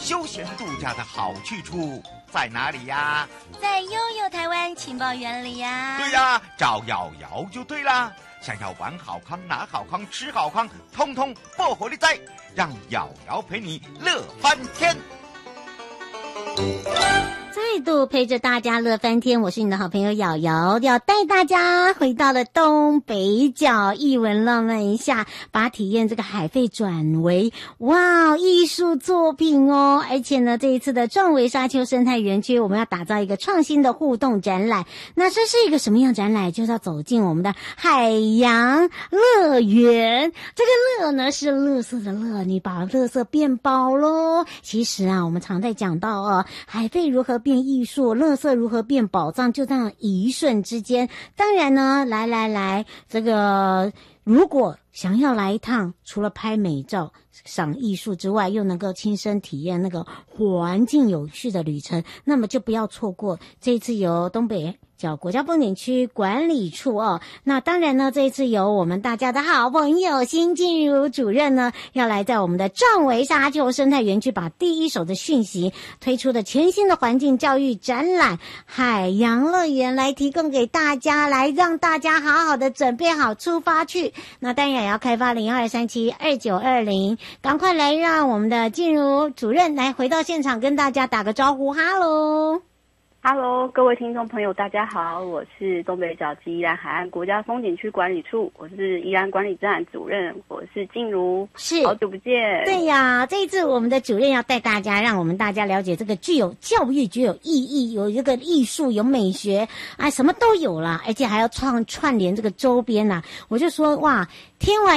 休闲度假的好去处在哪里呀？ 在悠悠台湾情报园里呀。 对呀，找瑶瑶就对啦。想要玩好康、拿好康、吃好康，通通不火力在，让瑶瑶陪你乐翻天。 再度陪着大家乐翻天，我是你的好朋友瑶瑶，要带大家回到了东北角艺文浪漫一下，把体验这个海废转为艺术作品哦。而且呢，这一次的壮围沙丘生态园区，我们要打造一个创新的互动展览。那这是一个什么样展览？就是要走进我们的海洋乐园。这个乐呢是垃圾的乐，你把垃圾变宝咯。其实啊，我们常在讲到海废如何变艺术，垃圾如何变宝藏，就这样一瞬之间。当然呢，来，这个如果想要来一趟，除了拍美照、赏艺术之外，又能够亲身体验那个环境有趣的旅程，那么就不要错过这一次由东北角国家风景区管理处哦。那当然呢，这一次由我们大家的好朋友辛静茹主任呢，要来在我们的壮围沙丘生态园区，把第一手的讯息推出的全新的环境教育展览海洋乐园来提供给大家，来让大家好好的准备好出发去。那当然也要开发02372920，赶快来让我们的静茹主任来回到现场跟大家打个招呼。 Hello， 各位听众朋友，大家好，我是东北角及宜兰海岸国家风景区管理处，我是宜兰管理站主任，我是静茹， 是好久不见。 对呀，这一次我们的主任要带大家，让我们大家了解这个具有教育、具有意义、有这个艺术、有美学啊，什么都有啦，而且还要串联这个周边呐。我就说天完